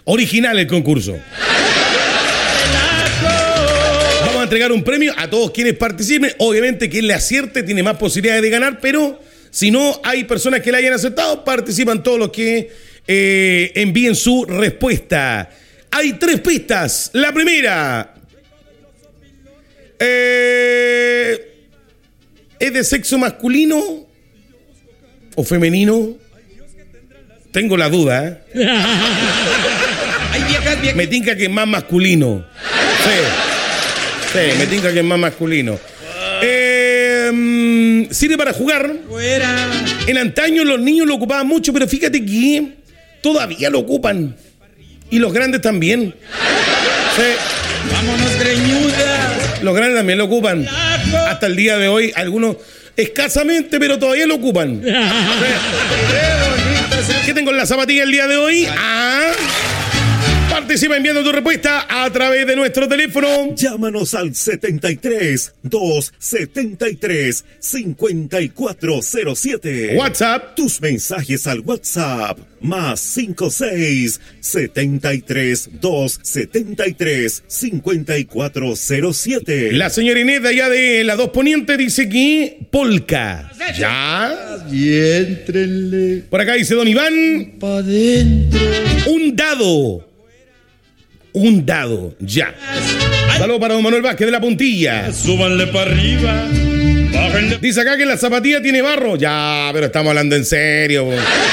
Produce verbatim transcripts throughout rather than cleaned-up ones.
original el concurso. Vamos a entregar un premio a todos quienes participen. Obviamente quien le acierte tiene más posibilidades de ganar, pero si no hay personas que le hayan acertado, participan todos los que eh, envíen su respuesta. Hay tres pistas. La primera eh, es de sexo masculino o femenino. Tengo la duda, ¿eh? Me tinca que es más masculino. Sí, sí, me tinca que es más masculino. Eh, sirve para jugar. En antaño los niños lo ocupaban mucho, pero fíjate que todavía lo ocupan. Y los grandes también. Sí. Vámonos, greñudas. Los grandes también lo ocupan. Hasta el día de hoy, algunos escasamente, pero todavía lo ocupan. Sí. ¿Qué tengo en la zapatilla el día de hoy? Ah, participa enviando tu respuesta a través de nuestro teléfono. Llámanos al setenta y tres, doscientos setenta y tres, cincuenta y cuatro cero siete. WhatsApp. Tus mensajes al WhatsApp. Más cincuenta y seis, setenta y tres, doscientos setenta y tres, cincuenta y cuatro cero siete. La señora Inés de allá de la Dos Poniente dice que polka. ¿Ya? Y éntrenle Por acá dice don Iván. pa' dentro. Un dado. Un dado. Ya. Saludos para don Manuel Vázquez de la Puntilla. Súbanle para arriba. Bájenle. Dice acá que la zapatilla tiene barro. Ya, pero estamos hablando en serio.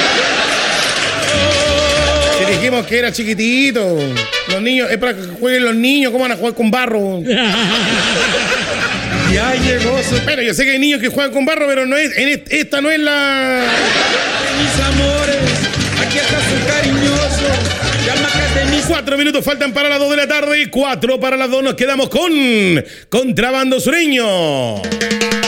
Si dijimos que era chiquitito. Los niños, es para que jueguen los niños. ¿Cómo van a jugar con barro? Ya llegó su... Pero yo sé que hay niños que juegan con barro, pero no es, en est- esta no es la... Mis amores, aquí está su cariñoso. Llama de mis... Cuatro minutos faltan para las dos de la tarde. Cuatro para las dos. Nos quedamos con Contrabando Sureño.